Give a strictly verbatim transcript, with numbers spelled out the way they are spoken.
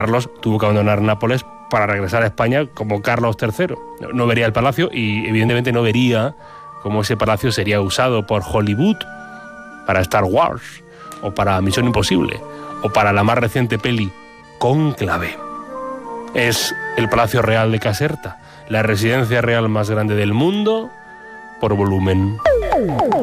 Carlos tuvo que abandonar Nápoles para regresar a España como Carlos tercero. No vería el palacio y evidentemente no vería cómo ese palacio sería usado por Hollywood para Star Wars o para Misión Imposible o para la más reciente peli Cónclave. Es el Palacio Real de Caserta, la residencia real más grande del mundo por volumen.